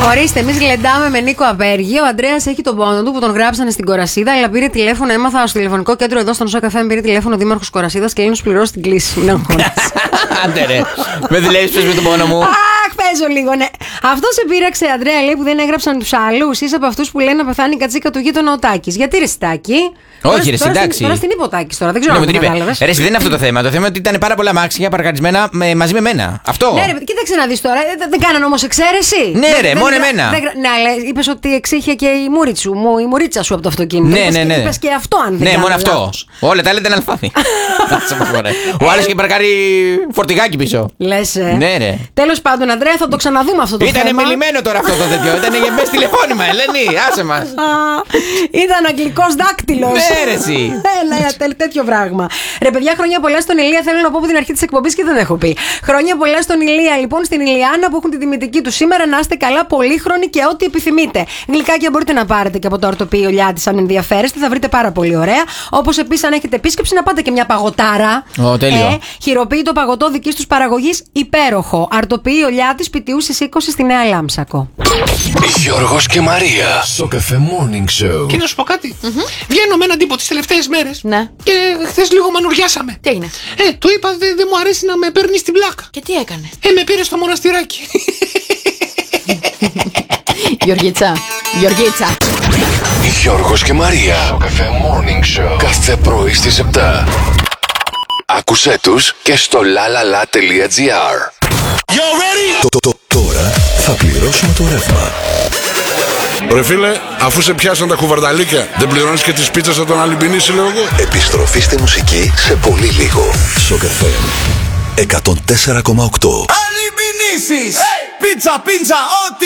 Ορίστε, εμείς γλεντάμε με Νίκο Απέργη. Ο Ανδρέας έχει τον πόνο του που τον γράψανε στην Κορασίδα, αλλά πήρε τηλέφωνο. Έμαθα στο τηλεφωνικό κέντρο εδώ στον Σοκαφέ, πήρε τηλέφωνο ο Δήμαρχος Κορασίδας και λέει να σου πληρώσει την κλίση. Μην αγχώνεσαι. Άντε ρε. Με δουλεύεις πες με τον πόνο μου. Αχ, παίζω λίγο, ναι. Αυτό σε πείραξε, Ανδρέα, λέει, που δεν έγραψαν τους άλλους. Είσαι από αυτούς που λένε να πεθάνει η κατσίκα του γείτονα ο Τάκης. Γιατί ρε Στάκη? Όχι, ρε συντάξει. Τώρα στην υποτάκη τώρα, δεν ξέρω αν το κατάλαβες. Ρε, δεν είναι αυτό το θέμα. Το θέμα είναι ότι ήταν πάρα πολλά μάξια παρκαρισμένα μαζί με μένα. Αυτό. Ναι, ρε, κοίταξε να δεις τώρα. Δεν κάνανε όμως εξαίρεση. Ναι, ρε, μόνο εμένα. Ναι, αλλά είπες ότι εξήχε και η μουρίτσα σου από το αυτοκίνητο. Ναι. Είπες και αυτό, αν δεν ναι, κάνω μόνο λάθος. αυτό. Όλα τα άλλα ήταν αλφάθη. Ο άλλος είχε παρκάρει φορτηγάκι πίσω. Λες. Ναι, ρε. Τέλος πάντων, Ανδρέα, θα το ξαναδούμε αυτό το θέμα. Ήτανε μελιμένο τώρα αυτό το τέτοιο. Ήτανε για μέσα τηλεφώνημα, Ελένη, άσε μας. Ήταν αγγλικός δάκτυλος. Ναι, ρε, εσύ. Τέτοιο πράγμα. Ρε, παιδιά, χρόνια πολλά στον Ηλία. Θέλω να πω από την αρχή της εκπομπής και δεν έχω πει. Χρόνια πολλά στον Ηλία, λοιπόν, στην Ηλιάνα που έχουν τη τιμητική του σήμερα. Να είστε καλά, πολύχρονοι και ό,τι επιθυμείτε. Γλυκάκια μπορείτε να πάρετε και από το αρτοπείο Λιάτης αν ενδιαφέρεστε. Θα βρείτε πάρα πολύ ωραία. Όπως επίσης, αν έχετε επίσκεψη, να πάτε και μια παγωτάρα. Τέλειο. Χειροποίητο παγωτό δικής τους παραγωγής, υπέροχο. Αρτοπείο Λιάτης, Πιτιού στις 20 στη Νέα Λάμψακο. Γιώργος και Μαρία. Σοκαφέ Morning Show. Και να σου πω κάτι. Βγαίνω με έναν τύπο τις τελευταίες μέρες. Ναι. Και χθες λίγο μανουριάσαμε. Τι έγινε? Του είπα δεν μου αρέσει να με παίρνει στην πλάκα. Και τι έκανε? Με πήρε στο μοναστηράκι. Γεωργίτσα. Γιώργος και Μαρία. Σοκαφέ Morning Show. Κάθε πρωί στις 7. Άκουσέ τους και στο lalala.gr. Τώρα θα πληρώσουμε το ρεύμα. Ρε φίλε, αφού σε πιάσαν τα κουβαρδαλίκια, δεν πληρώνεις και τις πίτσες από τον Αλυμπινίση, λέω εγώ. Επιστροφή στη μουσική σε πολύ λίγο. Σοκαφέ 104,8. Αλυμπινίσεις! Πίτσα, ό,τι